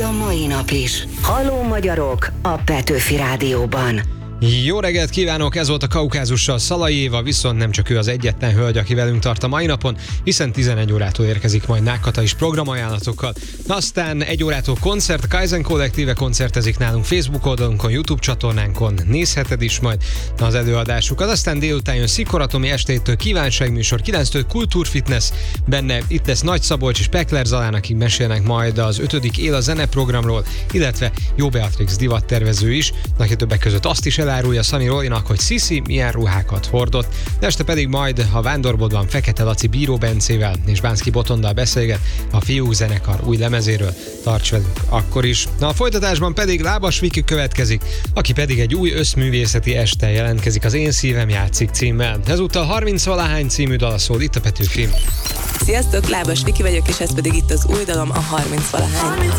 a mai nap is. Halló magyarok a Petőfi Rádióban. Jó reggelt kívánok, ez volt a Kaukázussal Szalai Éva, viszont nem csak ő az egyetlen hölgy, aki velünk tart a mai napon, hiszen 11 órától érkezik majd Nákata is programajánlatokkal. Aztán 1 órától koncert, a Kaizen Kollektíve koncertezik nálunk Facebook oldalunkon, YouTube csatornánkon, nézheted is majd az előadásukat. Aztán délután jön Szikoratomi, estétől kívánságműsor, 9-től Kultúrfitness, benne itt lesz Nagy Szabolcs és Pekler Zalán, akik mesélnek majd az 5. Él a zene programról, illetve Jó Beatrix divattervező is, aki többek között azt is elárulja Szani Rolinak, hogy Sziszi milyen ruhákat hordott. De este pedig majd a Vándorbodban Fekete Laci Bíró Bencével és Bánszky Botondal beszélget a Fiúk zenekar új lemezéről. Tarts velünk akkor is. Na, a folytatásban pedig Lábas Viki következik, aki pedig egy új összművészeti este jelentkezik az Én szívem játszik címmel. Ezúttal 30-valahány című dala szól itt a Petőfin. Sziasztok, Lábas Viki vagyok, és ez pedig itt az új dalom, a 30-valahány.